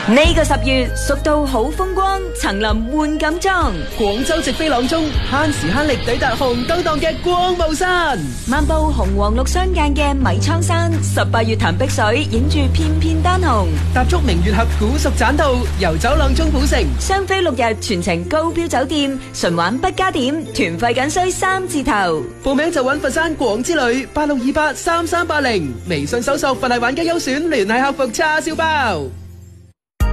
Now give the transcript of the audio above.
呢個10月，蜀道好風光，層林換錦裝。 廣州直飛朗中，慳時慳力抵達紅燈檔嘅光霧山。 漫步紅黃綠相間嘅米倉山，18月潭碧水，影住片片丹紅。 踏足明月峽古蜀棧道，遊走朗中古城。 雙飛6日，全程高標酒店，純玩不加點，團費僅需3字頭。 報名就揾佛山廣之旅86283380，微信搜索佛系玩家優選，聯繫客服叉燒包。